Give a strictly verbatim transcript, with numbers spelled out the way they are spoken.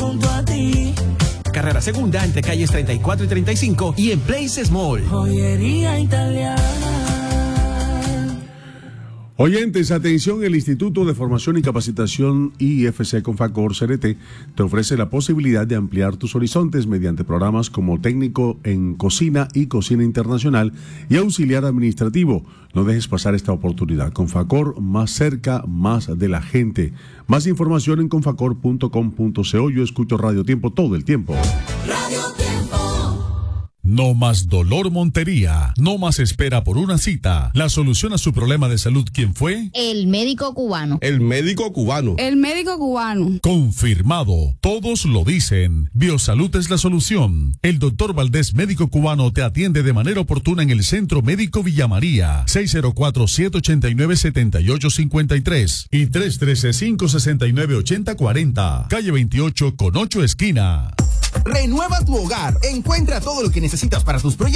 junto a ti. Carrera Segunda entre calles treinta y cuatro y treinta y cinco y en Places Mall. Joyería italiana. Oyentes, atención, el Instituto de Formación y Capacitación I F C Confacor C R T te ofrece la posibilidad de ampliar tus horizontes mediante programas como técnico en cocina y cocina internacional y auxiliar administrativo. No dejes pasar esta oportunidad. Confacor, más cerca, más de la gente. Más información en confacor punto com punto co. Yo escucho Radio Tiempo todo el tiempo. Radio Tiempo. No más dolor Montería, no más espera por una cita. La solución a su problema de salud, ¿quién fue? El médico cubano. El médico cubano. El médico cubano. Confirmado. Todos lo dicen. Biosalud es la solución. El doctor Valdés, médico cubano, te atiende de manera oportuna en el Centro Médico Villa María. seis cero cuatro, siete ocho nueve, siete ocho cinco tres y tres uno tres, cinco seis nueve, ocho cero cuatro cero. Calle veintiocho con ocho esquina. Renueva tu hogar. Encuentra todo lo que necesitas para tus proyectos